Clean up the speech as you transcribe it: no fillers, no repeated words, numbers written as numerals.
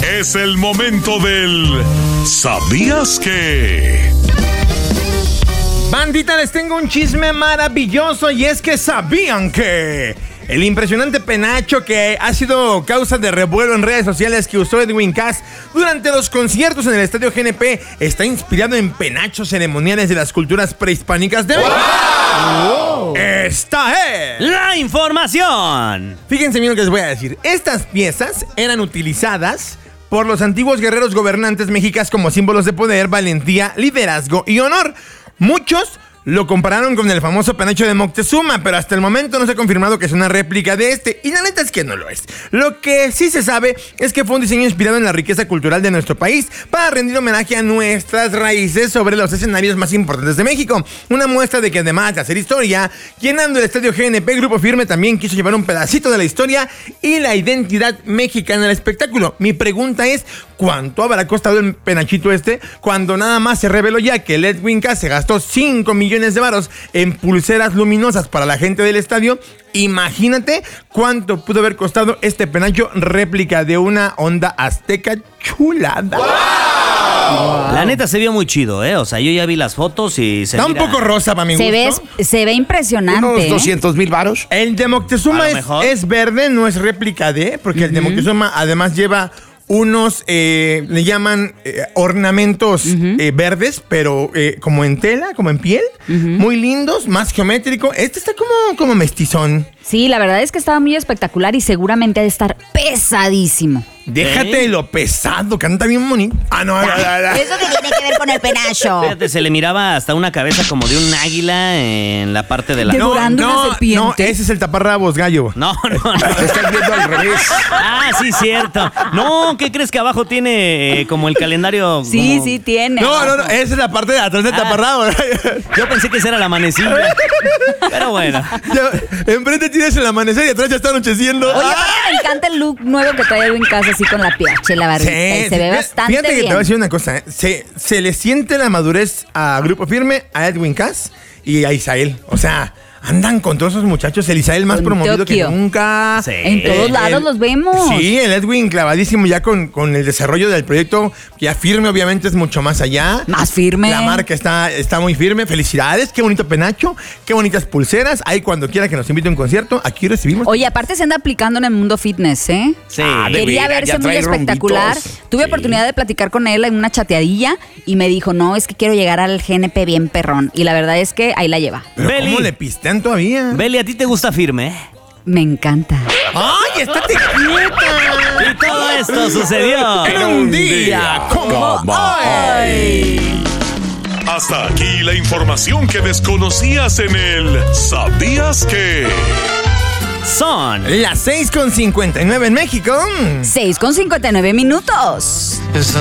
Es el momento del ¿Sabías qué? Bandita, les tengo un chisme maravilloso y es que ¿sabían que el impresionante penacho que ha sido causa de revuelo en redes sociales que usó Edwin Cass durante los conciertos en el Estadio GNP está inspirado en penachos ceremoniales de las culturas prehispánicas de México? ¡Wow! Esta es la información. Fíjense bien lo que les voy a decir. Estas piezas eran utilizadas por los antiguos guerreros gobernantes mexicas como símbolos de poder, valentía, liderazgo y honor. Muchos lo compararon con el famoso penacho de Moctezuma, pero hasta el momento no se ha confirmado que es una réplica de este, y la neta es que no lo es. Lo que sí se sabe es que fue un diseño inspirado en la riqueza cultural de nuestro país para rendir homenaje a nuestras raíces sobre los escenarios más importantes de México. Una muestra de que además de hacer historia, llenando el Estadio GNP, Grupo Firme también quiso llevar un pedacito de la historia y la identidad mexicana al espectáculo. Mi pregunta es, ¿cuánto habrá costado el penachito este cuando nada más se reveló ya que el Edwin Cass se gastó 5 millones de varos en pulseras luminosas para la gente del estadio? Imagínate cuánto pudo haber costado este penacho réplica de una onda azteca chulada. Wow. La neta se vio muy chido, ¿eh? O sea, yo ya vi las fotos y se está mira un poco rosa para mi gusto. Se ve impresionante. Unos 200,000 varos. El de Moctezuma es verde, no es réplica de, porque el de Moctezuma además lleva unos, le llaman ornamentos verdes, pero como en tela, como en piel, muy lindos, más geométrico. Este está como mestizón. Sí, la verdad es que estaba muy espectacular y seguramente ha de estar pesadísimo. Déjate de lo pesado, canta bien bonito. Ah, no, ¿Eso que tiene que ver con el penacho? Fíjate, se le miraba hasta una cabeza como de un águila en la parte de la... Devorando una serpiente. No, ese es el taparrabos, gallo. No. Estás viendo al revés. Ah, sí, cierto. No, ¿qué crees que abajo tiene como el calendario? Sí, sí tiene. No, esa es la parte de atrás del taparrabos. Yo pensé que esa era la manecilla. Pero bueno. Enfrente tienes el amanecer y atrás ya está anocheciendo. Oye, aparte me encanta el look nuevo que trae Edwin Cass así con la piache, la barbita. Sí, se ve bastante bien. Fíjate que te voy a decir una cosa. Se le siente la madurez a Grupo Firme, a Edwin Cass y a Isael. O sea, andan con todos esos muchachos. El Isael más promovido que nunca. Sí. En todos lados los vemos. Sí, el Edwin clavadísimo ya con el desarrollo del proyecto. Ya Firme, obviamente, es mucho más allá. Más firme. La marca está muy firme. Felicidades, qué bonito penacho, qué bonitas pulseras. Ahí cuando quiera que nos invite a un concierto, aquí recibimos. Oye, aparte se anda aplicando en el mundo fitness, ¿eh? Sí. Quería verse muy espectacular. Rombitos. Tuve oportunidad de platicar con él en una chateadilla y me dijo, no, es que quiero llegar al GNP bien perrón. Y la verdad es que ahí la lleva. Pero Beli, ¿cómo le pistean todavía? Beli, ¿a ti te gusta Firme? Me encanta. ¡Ay, estate quieta! Y todo esto sucedió en un día como hoy. Hasta aquí la información que desconocías en el ¿Sabías qué? Son las 6:59 en México. 6:59 minutos.